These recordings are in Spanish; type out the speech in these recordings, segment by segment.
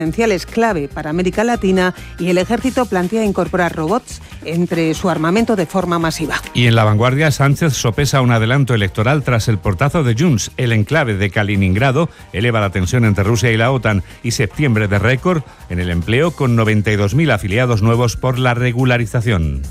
es clave para América Latina y el ejército plantea incorporar robots entre su armamento de forma masiva. Y en La Vanguardia, Sánchez sopesa un adelanto electoral tras el portazo de Junts. El enclave de Kaliningrado eleva la tensión entre Rusia y la OTAN, y septiembre de récord en el empleo con 92.000 afiliados nuevos por la regularización.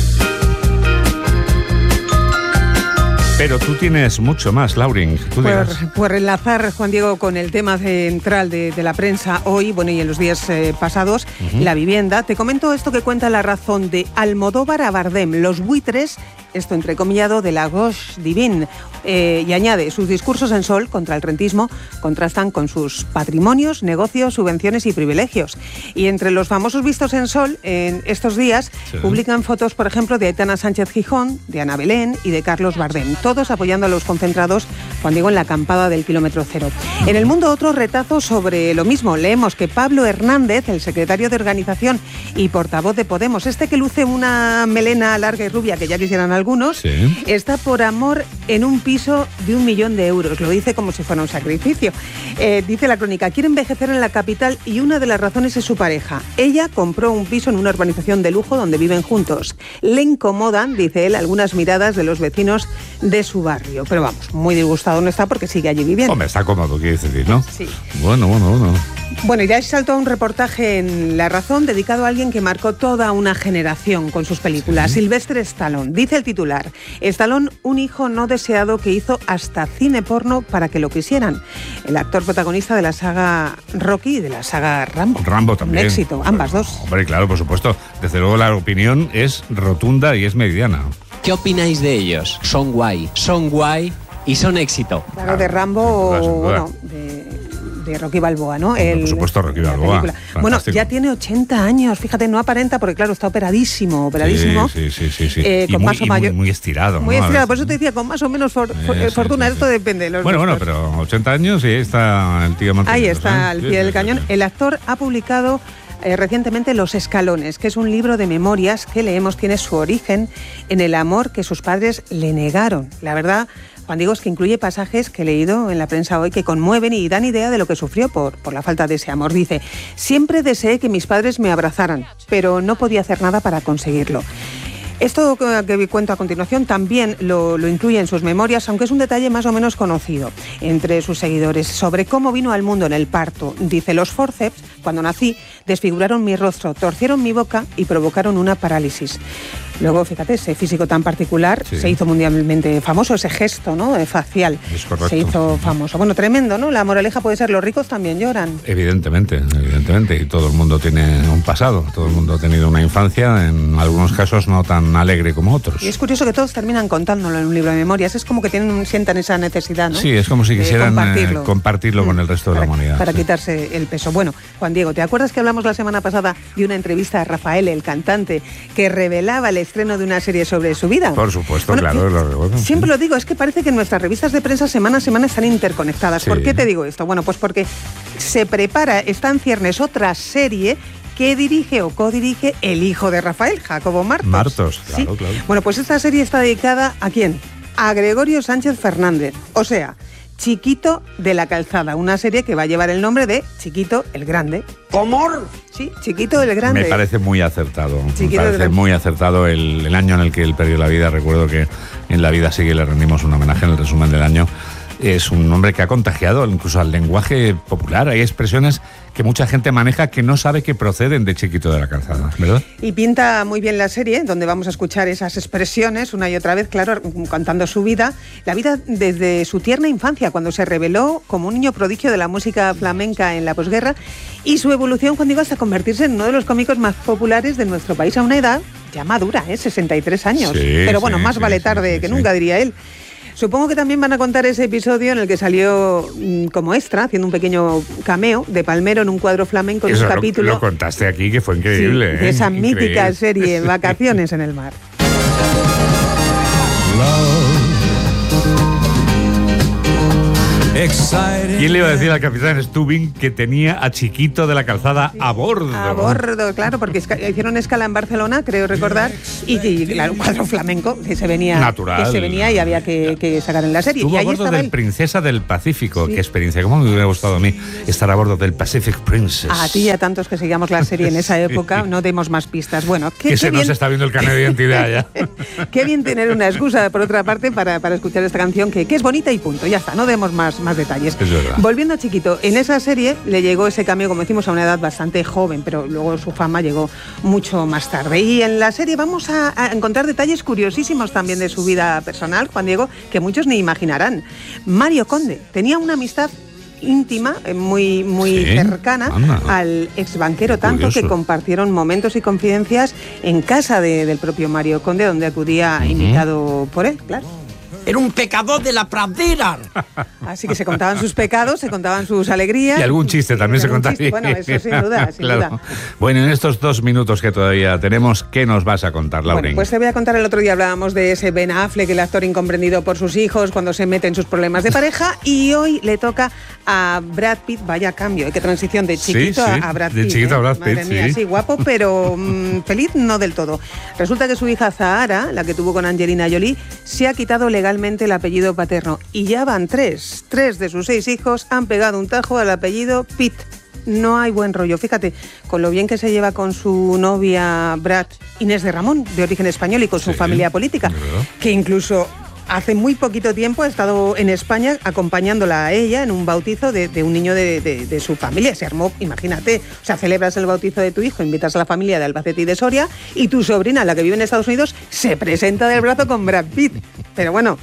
Pero tú tienes mucho más, Laurin. Por enlazar, Juan Diego, con el tema central de la prensa hoy, bueno, y en los días pasados, la vivienda, te comento esto que cuenta La Razón de Almodóvar a Bardem, los buitres, esto entrecomillado, de la gauche divine, y añade, sus discursos en Sol contra el rentismo contrastan con sus patrimonios, negocios, subvenciones y privilegios. Y entre los famosos vistos en Sol, en estos días, publican fotos, por ejemplo, de Aitana Sánchez Gijón, de Ana Belén y de Carlos Bardem, todos apoyando a los concentrados, Juan Diego, en la acampada del kilómetro cero. En El Mundo, otro retazo sobre lo mismo. Leemos que Pablo Hernández, el secretario de Organización y portavoz de Podemos, este que luce una melena larga y rubia que ya quisieran algunos, está por amor en un piso de 1 millón de euros. Lo dice como si fuera un sacrificio. Dice la crónica, quiere envejecer en la capital y una de las razones es su pareja. Ella compró un piso en una urbanización de lujo donde viven juntos. Le incomodan, dice él, algunas miradas de los vecinos de su barrio. Pero vamos, muy disgustado no está porque sigue allí viviendo. Hombre, está cómodo, quiere decir, ¿no? Sí. Bueno. Bueno, y ya saltó un reportaje en La Razón dedicado a alguien que marcó toda una generación con sus películas, Sylvester Stallone. Dice el titular, Stallone, un hijo no deseado que hizo hasta cine porno para que lo quisieran. El actor protagonista de la saga Rocky y de la saga Rambo. Rambo también. Un éxito, ambas dos. Hombre, claro, por supuesto. Desde luego la opinión es rotunda y es meridiana. ¿Qué opináis de ellos? Son guay y son éxito. Claro, de Rambo, bueno, de Rocky Balboa, ¿no? Por supuesto, Rocky Balboa. Bueno, ya tiene 80 años, fíjate, no aparenta porque, claro, está operadísimo. Sí. Con más o mayor, muy estirado. Muy estirado, por eso te decía, con más o menos fortuna, esto depende. Bueno, pero 80 años y ahí está el tío mantenido. Ahí está, al pie del cañón. El actor ha publicado recientemente Los Escalones, que es un libro de memorias que leemos, tiene su origen en el amor que sus padres le negaron. La verdad, Juan Diego, es que incluye pasajes que he leído en la prensa hoy que conmueven y dan idea de lo que sufrió por la falta de ese amor. Dice, siempre deseé que mis padres me abrazaran, pero no podía hacer nada para conseguirlo. Esto que cuento a continuación también lo incluye en sus memorias, aunque es un detalle más o menos conocido entre sus seguidores, sobre cómo vino al mundo en el parto. Dice, los forceps, cuando nací, desfiguraron mi rostro, torcieron mi boca y provocaron una parálisis. Luego, fíjate, ese físico tan particular se hizo mundialmente famoso, ese gesto, ¿no?, facial. Es correcto. Se hizo famoso. Bueno, tremendo, ¿no? La moraleja puede ser, los ricos también lloran. Evidentemente. Y todo el mundo tiene un pasado, todo el mundo ha tenido una infancia, en algunos casos no tan alegre como otros. Y es curioso que todos terminan contándolo en un libro de memorias. Es como que sientan esa necesidad, ¿no? Sí, es como si quisieran compartirlo con el resto de la humanidad. Para quitarse el peso. Bueno, Juan Diego, ¿te acuerdas que hablamos la semana pasada de una entrevista a Rafael, el cantante, que revelaba el estreno de una serie sobre su vida? Por supuesto, claro. Siempre lo digo, es que parece que nuestras revistas de prensa semana a semana están interconectadas. ¿Por qué te digo esto? Bueno, pues porque se prepara, está en ciernes otra serie que dirige o codirige el hijo de Rafael, Jacobo Martos. Claro. Bueno, pues esta serie está dedicada ¿a quién? A Gregorio Sánchez Fernández, o sea, Chiquito de la Calzada, una serie que va a llevar el nombre de Chiquito el Grande. ¿Cómo? Sí, Chiquito el Grande. Me parece muy acertado. Chiquito, me parece muy acertado el año en el que él perdió la vida. Recuerdo que en La Vida Sigue le rendimos un homenaje en el resumen del año. Es un hombre que ha contagiado incluso al lenguaje popular. Hay expresiones que mucha gente maneja que no sabe que proceden de Chiquito de la Calzada, ¿verdad? Y pinta muy bien la serie, donde vamos a escuchar esas expresiones una y otra vez, claro, contando su vida, la vida desde su tierna infancia, cuando se reveló como un niño prodigio de la música flamenca en la posguerra, y su evolución, cuando iba hasta convertirse en uno de los cómicos más populares de nuestro país a una edad ya madura, 63 años. Pero bueno, más vale tarde que nunca, diría él. Supongo que también van a contar ese episodio en el que salió como extra, haciendo un pequeño cameo de Palmero en un cuadro flamenco en un capítulo. Lo contaste aquí, que fue increíble. De esa mítica serie, Vacaciones en el mar. ¿Quién le iba a decir al capitán Stubing que tenía a Chiquito de la Calzada a bordo? A bordo, claro, porque hicieron escala en Barcelona, creo recordar, y claro, un cuadro flamenco que se venía. Natural. Que se venía y había que sacar en la serie. Estuvo y a ahí bordo estaba del él. Princesa del Pacífico. Sí. Qué experiencia. ¿Cómo me hubiera gustado a mí estar a bordo del Pacific Princess? A ti y a tantos que seguíamos la serie en esa época, no demos más pistas. Bueno, que se nos está viendo el carnet de identidad ya. Qué bien tener una excusa, por otra parte, para escuchar esta canción, que es bonita y punto. Ya está, no demos más detalles. Es verdad. Volviendo a Chiquito, en esa serie le llegó ese cambio, como decimos, a una edad bastante joven, pero luego su fama llegó mucho más tarde. Y en la serie vamos a encontrar detalles curiosísimos también de su vida personal, Juan Diego, que muchos ni imaginarán. Mario Conde tenía una amistad íntima, muy Sí, cercana al exbanquero, tanto que compartieron momentos y confidencias en casa del propio Mario Conde, donde acudía invitado por él, claro. Era un pecador de la pradera. Así que se contaban sus pecados, se contaban sus alegrías. Y algún chiste también se contaría. Bueno, eso sin duda, sin duda. Bueno, en estos 2 minutos que todavía tenemos, ¿qué nos vas a contar, Lauren? Bueno, pues te voy a contar, el otro día hablábamos de ese Ben Affleck, el actor incomprendido por sus hijos cuando se mete en sus problemas de pareja, y hoy le toca a Brad Pitt. Vaya cambio, qué transición de Chiquito a Brad Pitt. De Chiquito a Brad Pitt, Madre mía, sí, guapo, pero feliz no del todo. Resulta que su hija Zahara, la que tuvo con Angelina Jolie, se ha quitado legalmente el apellido paterno, y ya van 3 de sus 6 hijos han pegado un tajo al apellido Pitt. No hay buen rollo. Fíjate, con lo bien que se lleva con su novia Brad, Inés de Ramón, de origen español, y con su familia política, que incluso hace muy poquito tiempo ha estado en España acompañándola a ella en un bautizo de un niño de su familia. Se armó, imagínate, o sea, celebras el bautizo de tu hijo, invitas a la familia de Albacete y de Soria, y tu sobrina, la que vive en Estados Unidos, se presenta del brazo con Brad Pitt. Pero bueno,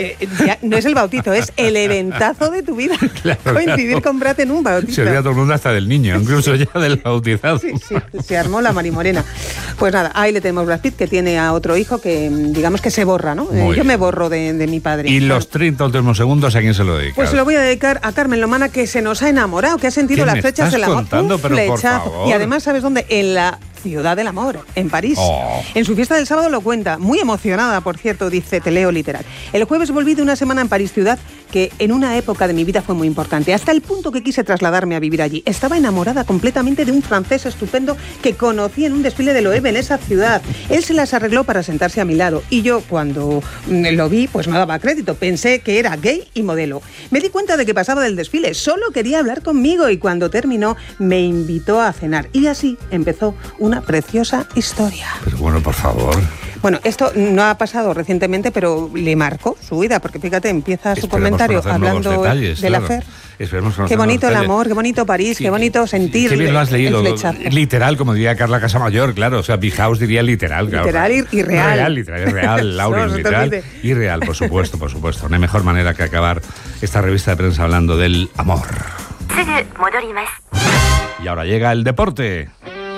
ya no es el bautizo, es el eventazo de tu vida. Claro, coincidir con Brad en un bautizo. Se olvida todo el mundo hasta del niño, incluso ya del bautizado. Sí, se armó la marimorena. Pues nada, ahí le tenemos Brad Pitt, que tiene a otro hijo que, digamos, que se borra, ¿no? Yo me borro de mi padre. ¿Y los 30 últimos segundos a quién se lo dedica? Pues se lo voy a dedicar a Carmen Lomana, que se nos ha enamorado, que ha sentido las flechas del amor. Contando, pero por favor. Y además, ¿sabes dónde? En la Ciudad del Amor, en París. En su fiesta del sábado lo cuenta, muy emocionada, por cierto, dice, te leo literal. El jueves volví de una semana en París, ciudad que en una época de mi vida fue muy importante, hasta el punto que quise trasladarme a vivir allí. Estaba enamorada completamente de un francés estupendo que conocí en un desfile de Loewe en esa ciudad. Él se las arregló para sentarse a mi lado, y yo, cuando lo vi, pues no daba crédito. Pensé que era gay y modelo. Me di cuenta de que pasaba del desfile, solo quería hablar conmigo, y cuando terminó me invitó a cenar. Y así empezó una preciosa historia. Pero bueno, por favor. Bueno, esto no ha pasado recientemente, pero le marcó su vida, porque fíjate, empieza su comentario hablando detalles, de la Fer. Qué bonito el amor, qué bonito París, qué bonito sentir. Qué bien lo has leído. Literal, como diría Carla Casamayor, claro. O sea, Bihaus diría literal. Claro. Literal y real. Literal y real, Lauren, literal y real, por supuesto, por supuesto. No hay mejor manera que acabar esta revista de prensa hablando del amor. Y ahora llega el deporte.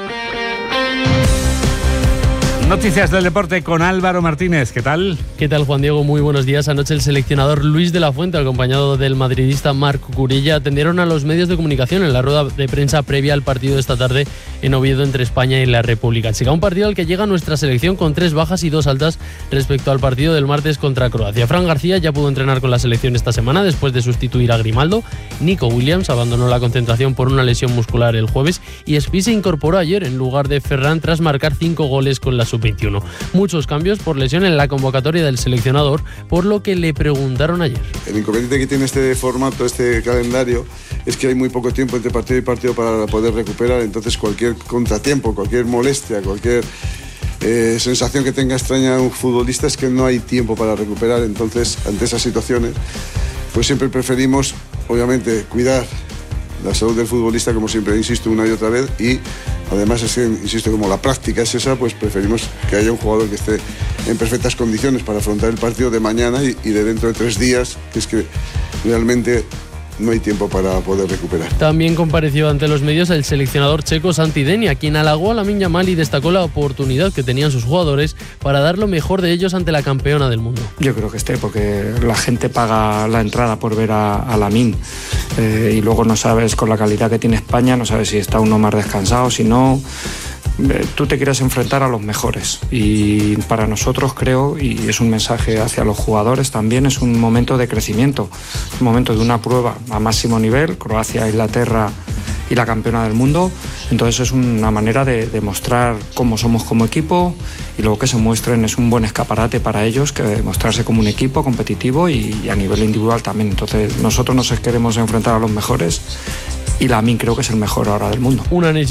Noticias del deporte con Álvaro Martínez. ¿Qué tal? ¿Qué tal, Juan Diego? Muy buenos días. Anoche el seleccionador Luis de la Fuente, acompañado del madridista Marc Curilla, atendieron a los medios de comunicación en la rueda de prensa previa al partido de esta tarde en Oviedo entre España y la República Checa. Un partido al que llega nuestra selección con 3 bajas y 2 altas respecto al partido del martes contra Croacia. Fran García ya pudo entrenar con la selección esta semana después de sustituir a Grimaldo. Nico Williams abandonó la concentración por una lesión muscular el jueves, y Espí se incorporó ayer en lugar de Ferran tras marcar 5 goles con la sub-21. Muchos cambios por lesión en la convocatoria del seleccionador, por lo que le preguntaron ayer. El inconveniente que tiene este formato, este calendario, es que hay muy poco tiempo entre partido y partido para poder recuperar. Entonces cualquier contratiempo, cualquier molestia, cualquier sensación que tenga extraña un futbolista es que no hay tiempo para recuperar. Entonces, ante esas situaciones, pues siempre preferimos, obviamente, cuidar la salud del futbolista, como siempre insisto una y otra vez, y además es que, insisto, como la práctica es esa, pues preferimos que haya un jugador que esté en perfectas condiciones para afrontar el partido de mañana y de dentro de 3 días, que es que realmente no hay tiempo para poder recuperar. También compareció ante los medios el seleccionador checo Santi Denia, quien halagó a Lamine Yamal y destacó la oportunidad que tenían sus jugadores para dar lo mejor de ellos ante la campeona del mundo. Yo creo que porque la gente paga la entrada por ver a Lamine, y luego no sabes, con la calidad que tiene España, no sabes si está uno más descansado, si no. tú te quieres enfrentar a los mejores, y para nosotros creo, y es un mensaje hacia los jugadores también, es un momento de crecimiento, un momento de una prueba a máximo nivel, Croacia, Inglaterra y la campeona del mundo. Entonces es una manera de demostrar cómo somos como equipo, y luego que se muestren es un buen escaparate para ellos, que mostrarse como un equipo competitivo y a nivel individual también. Entonces nosotros nos queremos enfrentar a los mejores, y Lamine creo que es el mejor ahora del mundo. Un análisis